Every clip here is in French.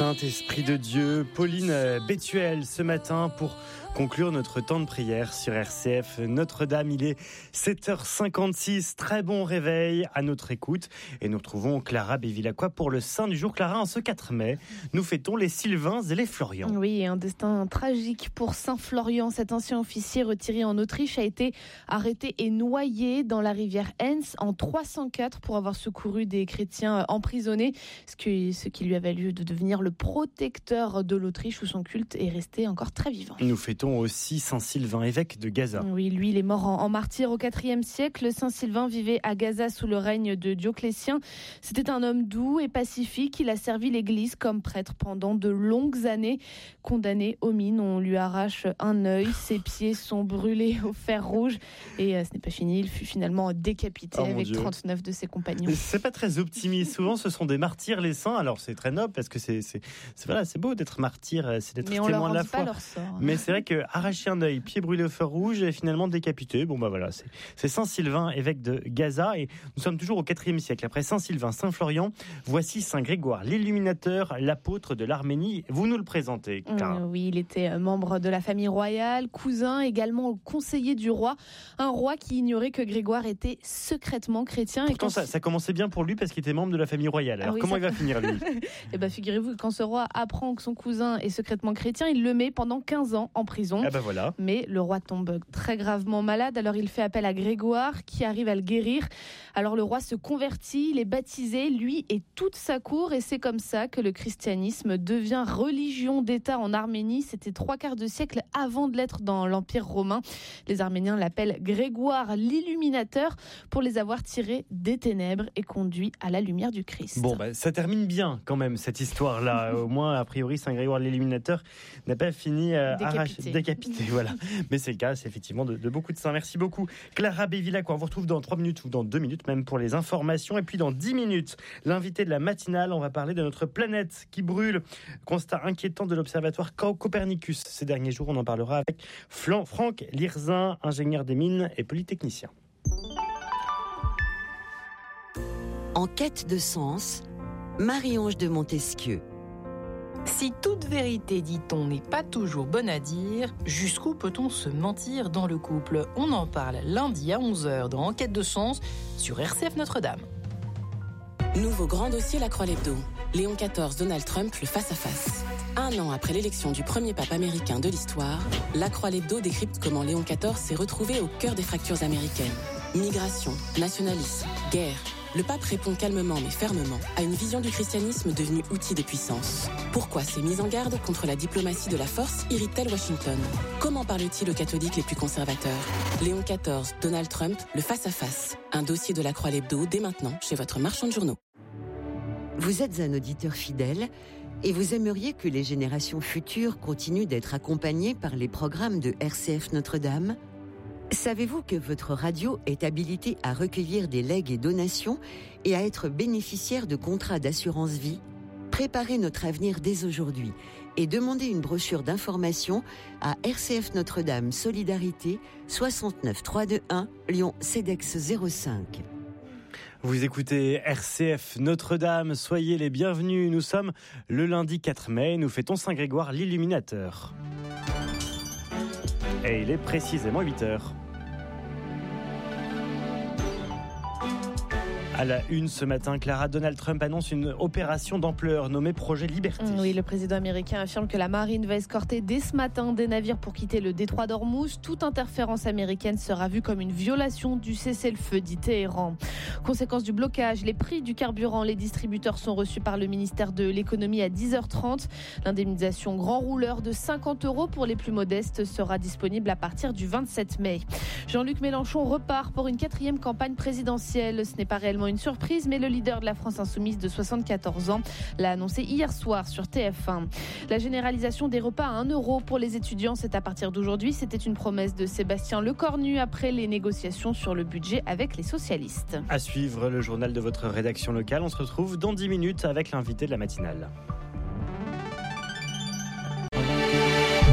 Saint-Esprit de Dieu, Pauline Bétuel ce matin pour conclure notre temps de prière sur RCF Notre-Dame. Il est 7h56, très bon réveil à notre écoute et nous retrouvons Clara Bevilacqua pour le Saint du jour. Clara, en ce 4 mai, nous fêtons les Sylvains et les Florians. Oui, un destin tragique pour Saint Florian. Cet ancien officier retiré en Autriche a été arrêté et noyé dans la rivière Enns en 304 pour avoir secouru des chrétiens emprisonnés, ce qui lui a valu de devenir le protecteur de l'Autriche où son culte est resté encore très vivant. Nous fêtons aussi Saint Sylvain, évêque de Gaza. Oui, lui, il est mort en martyr au IVe siècle. Saint Sylvain vivait à Gaza sous le règne de Dioclétien. C'était un homme doux et pacifique. Il a servi l'Église comme prêtre pendant de longues années. Condamné aux mines, on lui arrache un œil. Ses pieds sont brûlés au fer rouge. Et ce n'est pas fini, il fut finalement décapité avec 39 de ses compagnons. C'est pas très optimiste. Souvent, ce sont des martyrs, les saints. Alors, c'est très noble parce que c'est beau d'être martyr, c'est d'être témoin de la foi. Mais on leur pas leur sort. Mais c'est vrai que arracher un œil, pied brûlé au fer rouge et finalement décapité. Bon, bah voilà, c'est Saint Sylvain, évêque de Gaza. Et nous sommes toujours au IVe siècle. Après Saint Sylvain, Saint Florian, voici Saint Grégoire, l'illuminateur, l'apôtre de l'Arménie. Vous nous le présentez, Clara. Oui, il était membre de la famille royale, cousin, également conseiller du roi. Un roi qui ignorait que Grégoire était secrètement chrétien. Pourtant, ça commençait bien pour lui parce qu'il était membre de la famille royale. Alors comment il va finir, lui? Eh bien, figurez-vous que quand ce roi apprend que son cousin est secrètement chrétien, il le met pendant 15 ans en prison. Ah ben voilà. Mais le roi tombe très gravement malade, alors il fait appel à Grégoire qui arrive à le guérir. Alors le roi se convertit, il est baptisé, lui et toute sa cour, et c'est comme ça que le christianisme devient religion d'État en Arménie. C'était 3/4 de siècle avant de l'être dans l'Empire romain. Les Arméniens l'appellent Grégoire l'illuminateur pour les avoir tirés des ténèbres et conduits à la lumière du Christ. Bon, ça termine bien quand même cette histoire-là. Au moins, a priori, Saint Grégoire l'illuminateur n'a pas fini décapité. Voilà. Mais c'est le cas, c'est effectivement de beaucoup de saints. Merci beaucoup, Clara Bevilacqua. On vous retrouve dans 3 minutes ou dans 2 minutes même pour les informations. Et puis dans 10 minutes, l'invité de la matinale, on va parler de notre planète qui brûle. Constat inquiétant de l'observatoire Copernicus. Ces derniers jours, on en parlera avec Franck Lirzin, ingénieur des mines et polytechnicien. En quête de sens, Marie-Ange de Montesquieu. Si toute vérité, dit-on, n'est pas toujours bonne à dire, jusqu'où peut-on se mentir dans le couple? On en parle lundi à 11h dans Enquête de sens sur RCF Notre-Dame. Nouveau grand dossier La Croix l'Hebdo. Léon XIV, Donald Trump, le face-à-face. 1 an après l'élection du premier pape américain de l'histoire, La Croix l'Hebdo décrypte comment Léon XIV s'est retrouvé au cœur des fractures américaines. Migration, nationalisme, guerre. Le pape répond calmement mais fermement à une vision du christianisme devenue outil de puissance. Pourquoi ces mises en garde contre la diplomatie de la force irritent-elles Washington? Comment parle-t-il aux catholiques les plus conservateurs? Léon XIV, Donald Trump, le face-à-face. Un dossier de La Croix l'Hebdo dès maintenant chez votre marchand de journaux. Vous êtes un auditeur fidèle et vous aimeriez que les générations futures continuent d'être accompagnées par les programmes de RCF Notre-Dame? Savez-vous que votre radio est habilitée à recueillir des legs et donations et à être bénéficiaire de contrats d'assurance vie? Préparez notre avenir dès aujourd'hui et demandez une brochure d'information à RCF Notre-Dame Solidarité 69 321 Lyon CEDEX 05. Vous écoutez RCF Notre-Dame, soyez les bienvenus. Nous sommes le lundi 4 mai, nous fêtons Saint Grégoire l'illuminateur. Et il est précisément 8h. À la une ce matin, Clara, Donald Trump annonce une opération d'ampleur nommée Projet Liberty. Oui, le président américain affirme que la marine va escorter dès ce matin des navires pour quitter le détroit d'Ormuz. Toute interférence américaine sera vue comme une violation du cessez-le-feu, dit Téhéran. Conséquence du blocage, les prix du carburant, les distributeurs sont reçus par le ministère de l'économie à 10h30. L'indemnisation grand rouleur de 50 € pour les plus modestes sera disponible à partir du 27 mai. Jean-Luc Mélenchon repart pour une 4e campagne présidentielle. Ce n'est pas réellement une surprise, mais le leader de la France insoumise de 74 ans l'a annoncé hier soir sur TF1. La généralisation des repas à 1 € pour les étudiants, c'est à partir d'aujourd'hui. C'était une promesse de Sébastien Lecornu après les négociations sur le budget avec les socialistes. À suivre le journal de votre rédaction locale. On se retrouve dans 10 minutes avec l'invité de la matinale.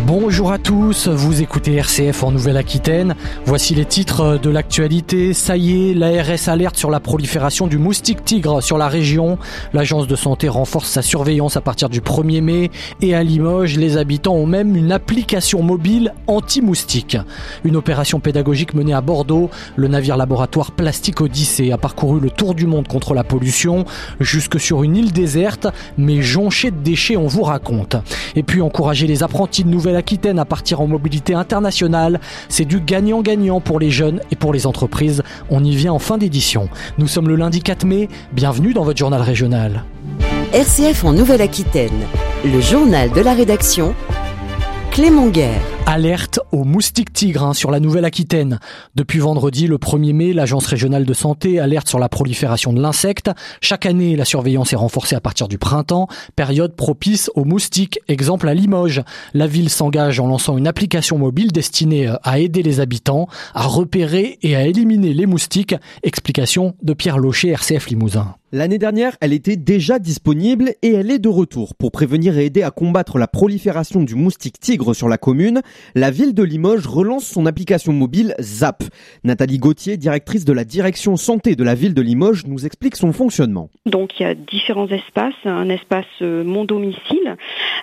Bonjour à tous, vous écoutez RCF en Nouvelle-Aquitaine. Voici les titres de l'actualité. Ça y est, l'ARS alerte sur la prolifération du moustique tigre sur la région. L'agence de santé renforce sa surveillance à partir du 1er mai. Et à Limoges, les habitants ont même une application mobile anti-moustique. Une opération pédagogique menée à Bordeaux. Le navire laboratoire Plastic Odyssée a parcouru le tour du monde contre la pollution, jusque sur une île déserte, mais jonchée de déchets, on vous raconte. Et puis encourager les apprentis de Nouvelle-Aquitaine à partir en mobilité internationale, c'est du gagnant-gagnant pour les jeunes et pour les entreprises. On y vient en fin d'édition. Nous sommes le lundi 4 mai, bienvenue dans votre journal régional. RCF en Nouvelle-Aquitaine, le journal de la rédaction, Clément Guerre. Alerte aux moustiques tigres sur la Nouvelle-Aquitaine. Depuis vendredi, le 1er mai, l'Agence régionale de santé alerte sur la prolifération de l'insecte. Chaque année, la surveillance est renforcée à partir du printemps, période propice aux moustiques. Exemple à Limoges. La ville s'engage en lançant une application mobile destinée à aider les habitants à repérer et à éliminer les moustiques. Explication de Pierre Locher, RCF Limousin. L'année dernière, elle était déjà disponible et elle est de retour. Pour prévenir et aider à combattre la prolifération du moustique tigre sur la commune, la ville de Limoges relance son application mobile ZAP. Nathalie Gauthier, directrice de la direction santé de la ville de Limoges, nous explique son fonctionnement. Donc il y a différents espaces. Un espace mon domicile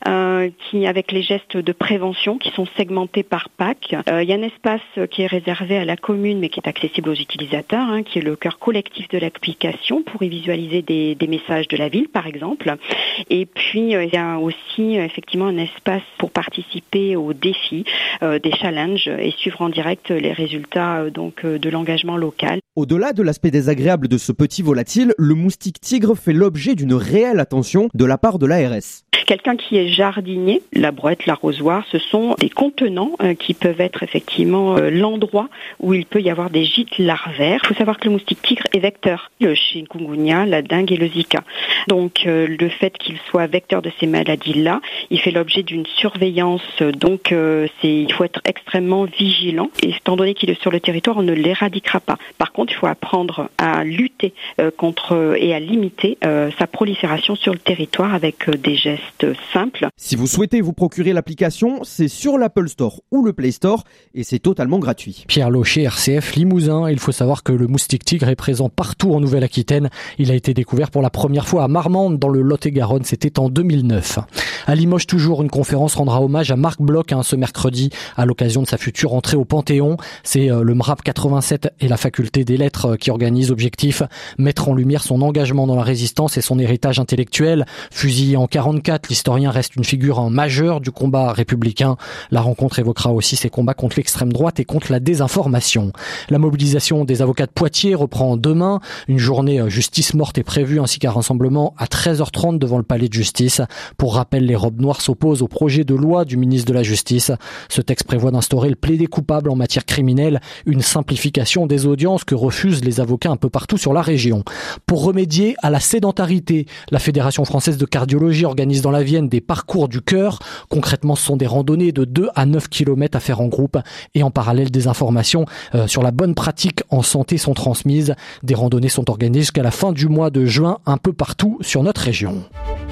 qui avec les gestes de prévention qui sont segmentés par PAC. Il y a un espace qui est réservé à la commune mais qui est accessible aux utilisateurs, qui est le cœur collectif de l'application pour y visualiser des messages de la ville par exemple. Et puis il y a aussi effectivement un espace pour participer aux défis, des challenges et suivre en direct les résultats de l'engagement local. Au-delà de l'aspect désagréable de ce petit volatile, le moustique tigre fait l'objet d'une réelle attention de la part de l'ARS. Quelqu'un qui est jardinier, la brouette, l'arrosoir, ce sont des contenants qui peuvent être effectivement l'endroit où il peut y avoir des gîtes larvaires. Il faut savoir que le moustique tigre est vecteur, le chikungunya, la dengue et le zika. Donc le fait qu'il soit vecteur de ces maladies-là, il fait l'objet d'une surveillance. Donc il faut être extrêmement vigilant. Et étant donné qu'il est sur le territoire, on ne l'éradiquera pas. Par contre, il faut apprendre à lutter contre et à limiter sa prolifération sur le territoire avec des gestes simples. Si vous souhaitez vous procurer l'application, c'est sur l'Apple Store ou le Play Store et c'est totalement gratuit. Pierre Locher, RCF Limousin. Il faut savoir que le moustique tigre est présent partout en Nouvelle-Aquitaine. Il a été découvert pour la première fois à Marmande dans le Lot-et-Garonne, c'était en 2009. À Limoges toujours, une conférence rendra hommage à Marc Bloch ce mercredi à l'occasion de sa future entrée au Panthéon. C'est le MRAP 87 et la faculté des lettres qui organisent. Objectif, mettre en lumière son engagement dans la résistance et son héritage intellectuel. Fusillé en 1944, l'historien reste une figure majeure du combat républicain. La rencontre évoquera aussi ses combats contre l'extrême droite et contre la désinformation. La mobilisation des avocats de Poitiers reprend demain. Une journée justice morte est prévue ainsi qu'un rassemblement à 13h30 devant le palais de justice. Pour rappel, les robes noires s'opposent au projet de loi du ministre de la Justice. Ce texte prévoit d'instaurer le plaidé coupable en matière criminelle, une simplification des audiences que refusent les avocats un peu partout sur la région. Pour remédier à la sédentarité, la Fédération française de cardiologie organise dans la Vienne des parcours du cœur. Concrètement, ce sont des randonnées de 2 à 9 km à faire en groupe et en parallèle des informations sur la bonne pratique en santé sont transmises. Des randonnées sont organisées jusqu'à la fin du mois de juin un peu partout sur notre région.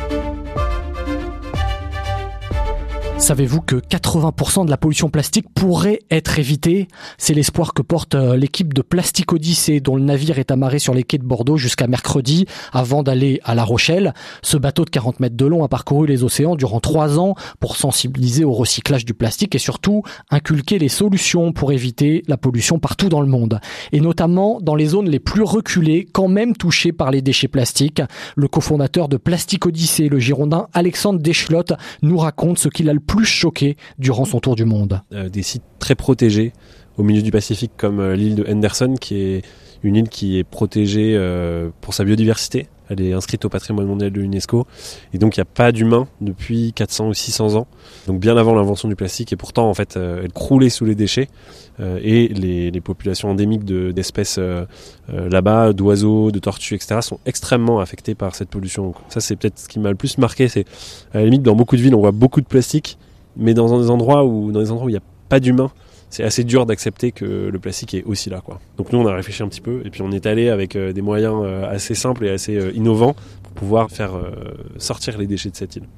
Savez-vous que 80% de la pollution plastique pourrait être évitée ? C'est l'espoir que porte l'équipe de Plastic Odyssée, dont le navire est amarré sur les quais de Bordeaux jusqu'à mercredi, avant d'aller à La Rochelle. Ce bateau de 40 mètres de long a parcouru les océans durant 3 ans pour sensibiliser au recyclage du plastique et surtout inculquer les solutions pour éviter la pollution partout dans le monde. Et notamment dans les zones les plus reculées, quand même touchées par les déchets plastiques. Le cofondateur de Plastic Odyssée, le Girondin Alexandre Deschlotte, nous raconte ce qu'il a le plus choqué durant son tour du monde. Des sites très protégés au milieu du Pacifique comme l'île de Henderson, qui est une île qui est protégée pour sa biodiversité. Elle est inscrite au patrimoine mondial de l'UNESCO et donc il n'y a pas d'humains depuis 400 ou 600 ans, donc bien avant l'invention du plastique, et pourtant en fait elle croulait sous les déchets et les populations endémiques d'espèces là-bas, d'oiseaux, de tortues, etc. sont extrêmement affectées par cette pollution. Donc, ça c'est peut-être ce qui m'a le plus marqué, c'est à la limite dans beaucoup de villes on voit beaucoup de plastique, mais dans des endroits où il n'y a pas d'humains, c'est assez dur d'accepter que le plastique est aussi là, quoi. Donc nous on a réfléchi un petit peu et puis on est allé avec des moyens assez simples et assez innovants pour pouvoir faire sortir les déchets de cette île.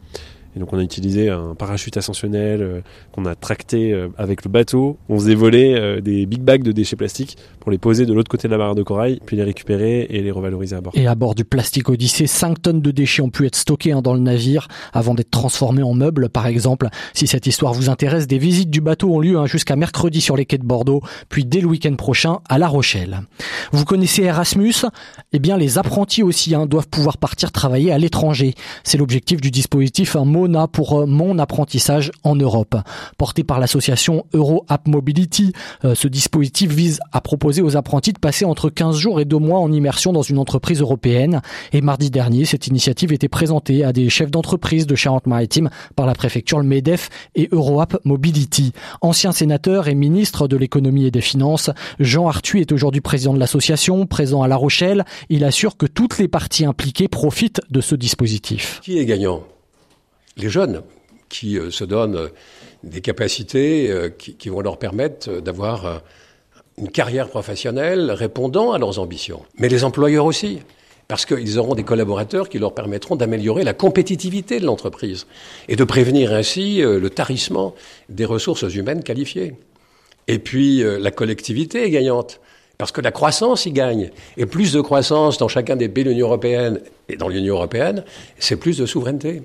Et donc on a utilisé un parachute ascensionnel qu'on a tracté avec le bateau. On faisait voler des big bags de déchets plastiques pour les poser de l'autre côté de la barrière de corail, puis les récupérer et les revaloriser à bord. Et à bord du Plastic Odyssey, 5 tonnes de déchets ont pu être stockés dans le navire avant d'être transformés en meubles, par exemple. Si cette histoire vous intéresse, des visites du bateau ont lieu jusqu'à mercredi sur les quais de Bordeaux, puis dès le week-end prochain à La Rochelle. Vous connaissez Erasmus ? Eh bien, les apprentis aussi doivent pouvoir partir travailler à l'étranger. C'est l'objectif du dispositif MONA pour Mon Apprentissage en Europe. Porté par l'association EuroApp Mobility, ce dispositif vise à proposer aux apprentis de passer entre 15 jours et 2 mois en immersion dans une entreprise européenne. Et mardi dernier, cette initiative était présentée à des chefs d'entreprise de Charente-Maritime par la préfecture, le MEDEF et EuroApp Mobility. Ancien sénateur et ministre de l'économie et des finances, Jean Arthuis est aujourd'hui président de l'association, présent à La Rochelle. Il assure que toutes les parties impliquées profitent de ce dispositif. Qui est gagnant ? Les jeunes qui se donnent des capacités qui vont leur permettre d'avoir une carrière professionnelle répondant à leurs ambitions. Mais les employeurs aussi, parce qu'ils auront des collaborateurs qui leur permettront d'améliorer la compétitivité de l'entreprise et de prévenir ainsi le tarissement des ressources humaines qualifiées. Et puis la collectivité est gagnante, parce que la croissance y gagne. Et plus de croissance dans chacun des pays de l'Union européenne et dans l'Union européenne, c'est plus de souveraineté.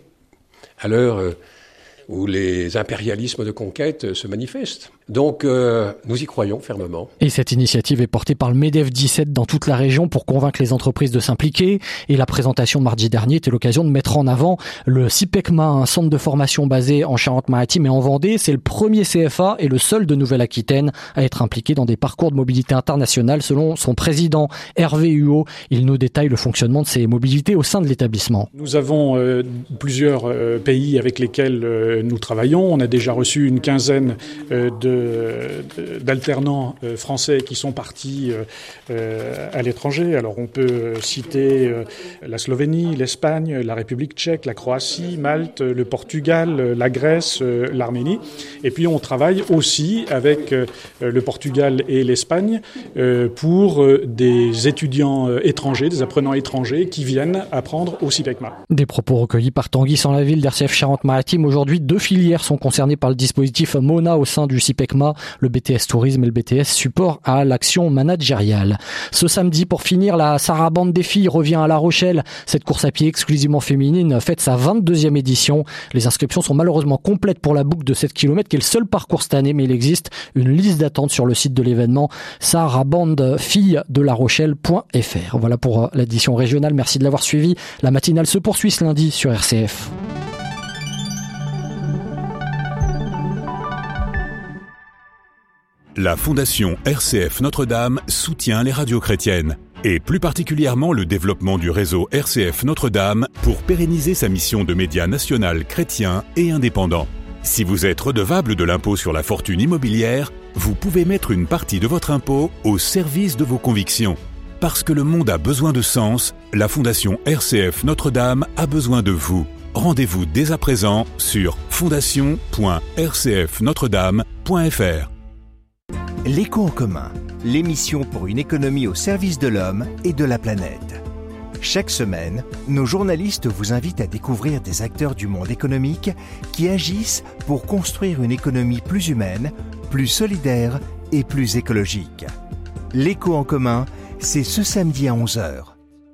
À l'heure où les impérialismes de conquête se manifestent. Donc, nous y croyons fermement. Et cette initiative est portée par le MEDEF 17 dans toute la région pour convaincre les entreprises de s'impliquer. Et la présentation mardi dernier était l'occasion de mettre en avant le CIPECMA, un centre de formation basé en Charente-Maritime et en Vendée. C'est le premier CFA et le seul de Nouvelle-Aquitaine à être impliqué dans des parcours de mobilité internationale selon son président Hervé Huot. Il nous détaille le fonctionnement de ces mobilités au sein de l'établissement. Nous avons plusieurs pays avec lesquels nous travaillons. On a déjà reçu une quinzaine d'alternants français qui sont partis à l'étranger. Alors on peut citer la Slovénie, l'Espagne, la République tchèque, la Croatie, Malte, le Portugal, la Grèce, l'Arménie. Et puis on travaille aussi avec le Portugal et l'Espagne pour des étudiants étrangers, des apprenants étrangers qui viennent apprendre au CIPECMA. Des propos recueillis par Tanguy Sans-la-Ville d'RCF Charente-Maritime. Aujourd'hui, 2 filières sont concernées par le dispositif MONA au sein du CIPECMA, le BTS Tourisme et le BTS Support à l'action managériale. Ce samedi, pour finir, la Sarabande des filles revient à La Rochelle. Cette course à pied exclusivement féminine fête sa 22e édition. Les inscriptions sont malheureusement complètes pour la boucle de 7 km, qui est le seul parcours cette année, mais il existe une liste d'attente sur le site de l'événement sarabandefillesdelarochelle.fr. Voilà pour l'édition régionale. Merci de l'avoir suivi. La matinale se poursuit ce lundi sur RCF. La Fondation RCF Notre-Dame soutient les radios chrétiennes et plus particulièrement le développement du réseau RCF Notre-Dame pour pérenniser sa mission de média national chrétien et indépendant. Si vous êtes redevable de l'impôt sur la fortune immobilière, vous pouvez mettre une partie de votre impôt au service de vos convictions. Parce que le monde a besoin de sens, la Fondation RCF Notre-Dame a besoin de vous. Rendez-vous dès à présent sur fondation.rcfnotredame.fr. L'écho en commun, l'émission pour une économie au service de l'homme et de la planète. Chaque semaine, nos journalistes vous invitent à découvrir des acteurs du monde économique qui agissent pour construire une économie plus humaine, plus solidaire et plus écologique. L'écho en commun, c'est ce samedi à 11h.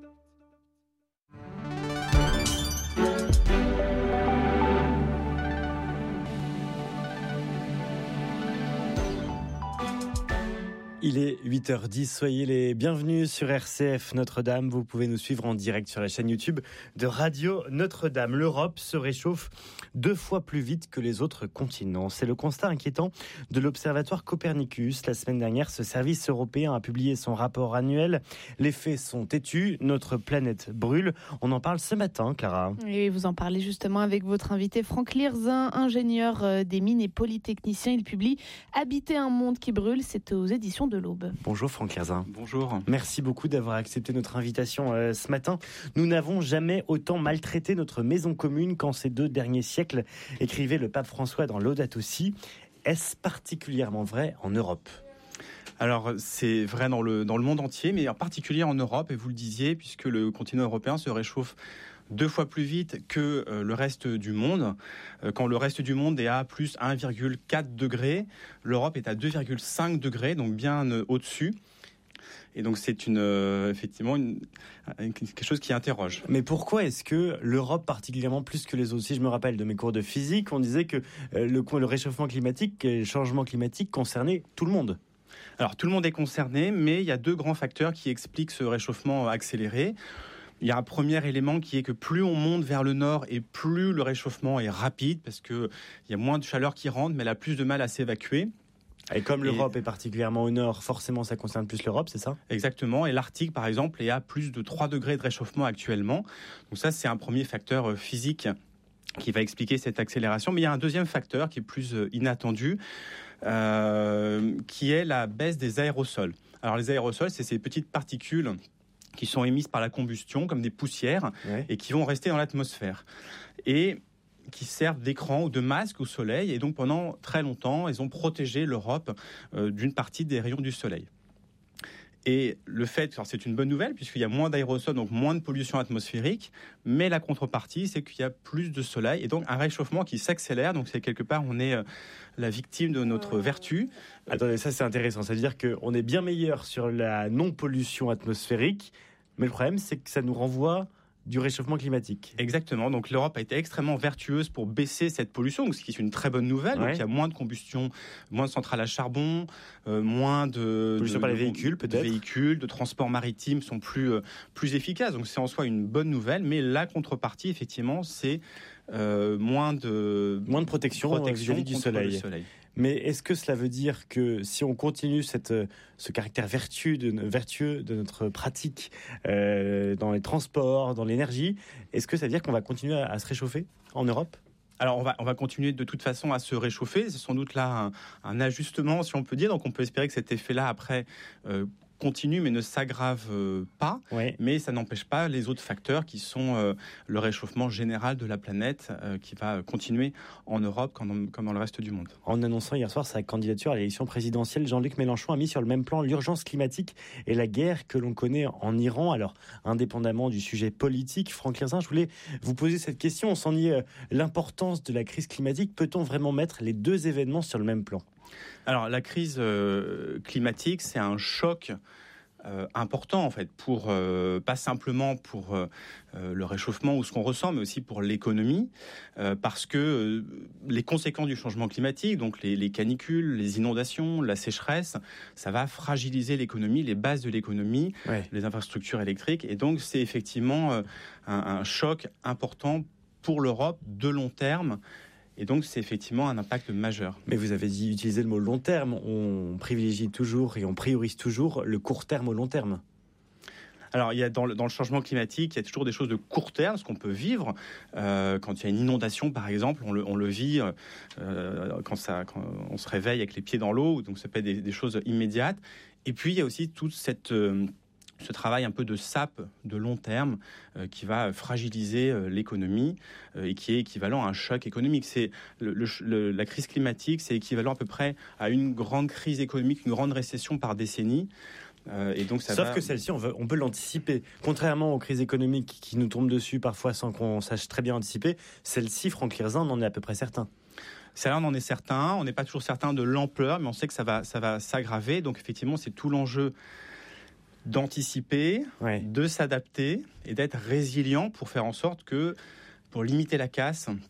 Il est 8h10, soyez les bienvenus sur RCF Notre-Dame. Vous pouvez nous suivre en direct sur la chaîne YouTube de Radio Notre-Dame. L'Europe se réchauffe 2 fois plus vite que les autres continents. C'est le constat inquiétant de l'Observatoire Copernicus. La semaine dernière, ce service européen a publié son rapport annuel. Les faits sont têtus, notre planète brûle. On en parle ce matin, Clara. Et vous en parlez justement avec votre invité Franck Lirzin, ingénieur des mines et polytechnicien. Il publie « Habiter un monde qui brûle », c'est aux éditions de l'Aube. Bonjour Franck Lirzin. Bonjour. Merci beaucoup d'avoir accepté notre invitation ce matin. Nous n'avons jamais autant maltraité notre maison commune qu'en ces 2 derniers siècles, écrivait le pape François dans Laudato Si. Est-ce particulièrement vrai en Europe ? Alors, c'est vrai dans le monde entier, mais en particulier en Europe, et vous le disiez, puisque le continent européen se réchauffe 2 fois plus vite que le reste du monde. Quand le reste du monde est à plus 1,4 degrés, l'Europe est à 2,5 degrés, donc bien au-dessus. Et donc c'est effectivement quelque chose qui interroge. Mais pourquoi est-ce que l'Europe particulièrement plus que les autres? Si je me rappelle de mes cours de physique, on disait que le réchauffement climatique et le changement climatique concernaient tout le monde. Alors tout le monde est concerné, mais il y a 2 grands facteurs qui expliquent ce réchauffement accéléré. Il y a un premier élément qui est que plus on monte vers le nord et plus le réchauffement est rapide, parce qu'il y a moins de chaleur qui rentre, mais elle a plus de mal à s'évacuer. Et comme l'Europe est particulièrement au nord, forcément ça concerne plus l'Europe, c'est ça? Exactement, et l'Arctique par exemple est à plus de 3 degrés de réchauffement actuellement. Donc ça c'est un premier facteur physique qui va expliquer cette accélération. Mais il y a un deuxième facteur qui est plus inattendu, qui est la baisse des aérosols. Alors les aérosols, c'est ces petites particules qui sont émises par la combustion comme des poussières et qui vont rester dans l'atmosphère. Et qui servent d'écran ou de masque au soleil. Et donc, pendant très longtemps, ils ont protégé l'Europe d'une partie des rayons du soleil. Et le fait, alors c'est une bonne nouvelle, puisqu'il y a moins d'aérosols, donc moins de pollution atmosphérique, mais la contrepartie, c'est qu'il y a plus de soleil, et donc un réchauffement qui s'accélère. Donc, c'est quelque part, on est la victime de notre vertu. Attendez, ça c'est intéressant. Ça veut dire qu'on est bien meilleur sur la non-pollution atmosphérique, mais le problème, c'est que ça nous renvoie du réchauffement climatique. Exactement. Donc l'Europe a été extrêmement vertueuse pour baisser cette pollution, ce qui est une très bonne nouvelle. Donc il y a moins de combustion, moins de centrales à charbon, moins de pollution par les véhicules, peut-être. De véhicules, de transports maritimes sont plus efficaces. Donc c'est en soi une bonne nouvelle, mais la contrepartie, effectivement, c'est moins de protection vis-à-vis du soleil. Mais est-ce que cela veut dire que si on continue ce caractère vertueux de notre pratique dans les transports, dans l'énergie, est-ce que ça veut dire qu'on va continuer à se réchauffer en Europe ? Alors on va continuer de toute façon à se réchauffer. C'est sans doute là un ajustement, si on peut dire. Donc on peut espérer que cet effet-là après continue mais ne s'aggrave pas, mais ça n'empêche pas les autres facteurs qui sont le réchauffement général de la planète qui va continuer en Europe comme dans le reste du monde. En annonçant hier soir sa candidature à l'élection présidentielle, Jean-Luc Mélenchon a mis sur le même plan l'urgence climatique et la guerre que l'on connaît en Iran. Alors, indépendamment du sujet politique, Franck Lierzin, je voulais vous poser cette question. Sans nier l'importance de la crise climatique, peut-on vraiment mettre les 2 événements sur le même plan ? Alors la crise climatique, c'est un choc important en fait, pas simplement pour le réchauffement ou ce qu'on ressent, mais aussi pour l'économie, parce que les conséquences du changement climatique, donc les canicules, les inondations, la sécheresse, ça va fragiliser l'économie, les bases de l'économie, les infrastructures électriques, et donc c'est effectivement un choc important pour l'Europe de long terme. Et donc, c'est effectivement un impact majeur. Mais vous avez utilisé le mot long terme. On privilégie toujours et on priorise toujours le court terme au long terme. Alors, il y a dans le changement climatique, il y a toujours des choses de court terme, ce qu'on peut vivre. Quand il y a une inondation, par exemple, on le vit quand on se réveille avec les pieds dans l'eau. Donc, ça peut être des choses immédiates. Et puis, il y a aussi toute ce travail un peu de sape de long terme qui va fragiliser l'économie et qui est équivalent à un choc économique. C'est la crise climatique, c'est équivalent à peu près à une grande crise économique, une grande récession par décennie. Et donc Sauf que celle-ci, on peut l'anticiper. Contrairement aux crises économiques qui nous tombent dessus parfois sans qu'on sache très bien anticiper, celle-ci, Franck Lierzin, on en est à peu près certain. Celle-là, on en est certain. On n'est pas toujours certain de l'ampleur, mais on sait que ça va s'aggraver. Donc effectivement, c'est tout l'enjeu d'anticiper, de s'adapter et d'être résilient pour faire en sorte que, pour limiter la casse